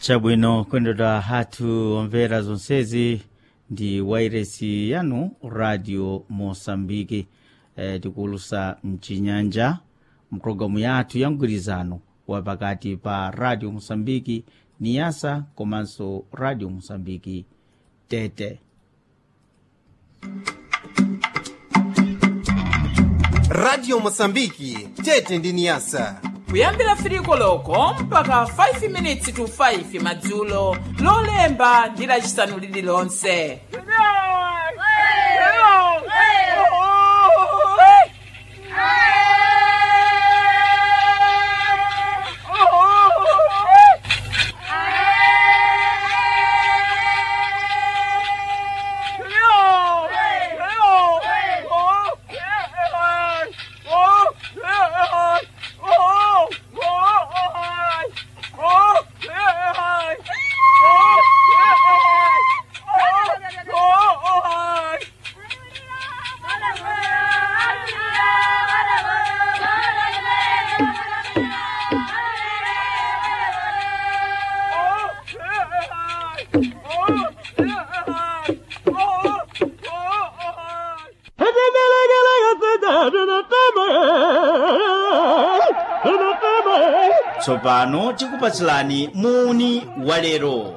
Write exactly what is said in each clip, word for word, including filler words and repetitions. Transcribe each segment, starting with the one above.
Chabwino kwendera hatu omvera zonsezi ndi wairesi yanu Radio Mosambiki eh, tikulusa mchinyanja mprogramu yathu ya mgwirizano wapakati pa Radio Mosambiki Niasa komanso Radio Mosambiki Tete. Radio Mosambiki Tete ndi Niasa kuyambira firiko loko mpaka five minutes to five madzulo lolemba ndi lachisanu lililonse. Tsopano tikupatsilani muni walero.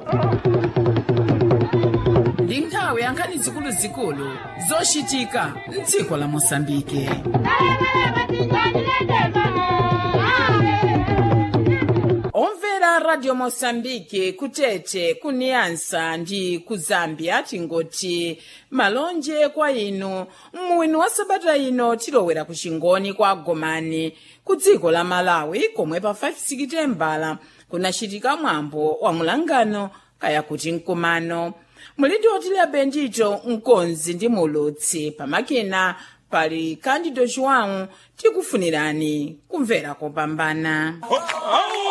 Ndi nthawi yankhani zikuluzikulu zochitika m'dziko la Mosambike. Omvera Radio Mosambike kutete kuniyansa ndi kuzambia tingoti malonje kwa inu mwini wa sabata ino tilowera ku chingoni kwa Gomani ku dziko la Malawi komwe pa five Seputembala kunachitika mwambo wa mulangano kaya kuti mkumano. Mulidi otile bendito mkonzi ndi mulutsi pamakina pali Candido João tikufunirani kumvera kopambana.